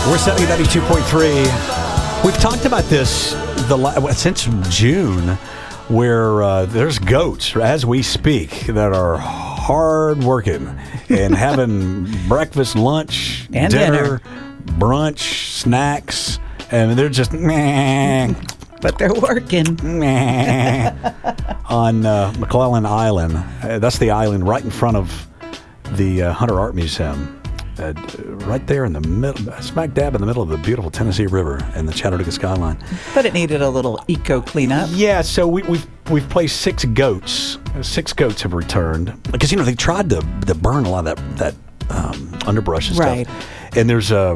We're 92.3. We've talked about this since June, where there's goats, as we speak, that are hard working and having breakfast, lunch, and dinner, brunch, snacks, and they're just but they're working on McClellan Island. That's the island right in front of the Hunter Art Museum. Right there in the middle, smack dab in the middle of the beautiful Tennessee River and the Chattanooga skyline. But it needed a little eco cleanup. Yeah, so we've placed 6 goats. 6 goats have returned because they tried to burn a lot of that underbrush and right. stuff. And there's a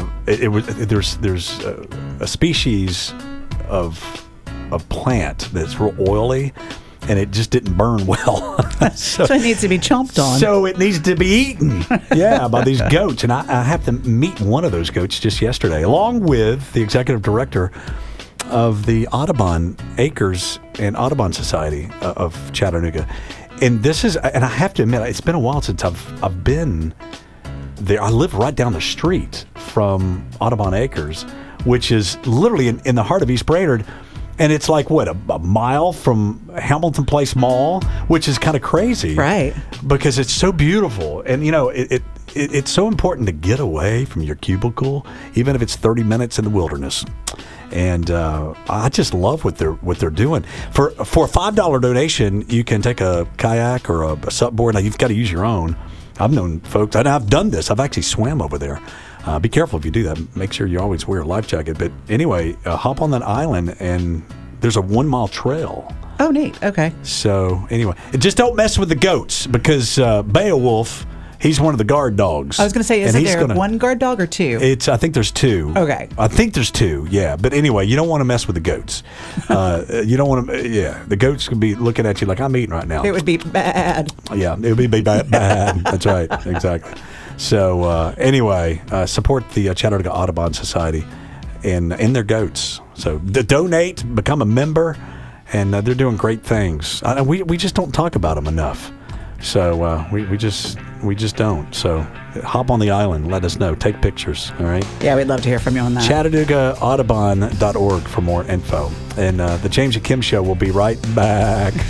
species of plant that's real oily, and it just didn't burn well. so it needs to be chomped on. So it needs to be eaten, by these goats. And I have to meet one of those goats just yesterday, along with the executive director of the Audubon Acres and Audubon Society of Chattanooga. And I have to admit, it's been a while since I've been there. I live right down the street from Audubon Acres, which is literally in the heart of East Brainerd. And it's like, a mile from Hamilton Place Mall, which is kind of crazy. Right. Because it's so beautiful. And, it's so important to get away from your cubicle, even if it's 30 minutes in the wilderness. And I just love what they're doing. For a $5 donation, you can take a kayak or a supboard. Now, you've got to use your own. I've known folks, and I've done this. I've actually swam over there. Be careful if you do that. Make sure you always wear a life jacket. But anyway, hop on that island, and there's a 1-mile trail. Oh, neat. Okay. So anyway, just don't mess with the goats because Beowulf, he's one of the guard dogs. I was going to say, is there one guard dog or 2? I think there's 2. Okay. I think there's 2, yeah. But anyway, you don't want to mess with the goats. You don't want to, the goats could be looking at you like I'm eating right now. It would be bad. Yeah, it would be bad. That's right, exactly. So anyway, support the Chattanooga Audubon Society and their goats. So donate, become a member, and they're doing great things. We just don't talk about them enough. So we just don't. So hop on the island, let us know, take pictures. All right. Yeah, we'd love to hear from you on that. ChattanoogaAudubon.org for more info. And the James and Kim Show will be right back.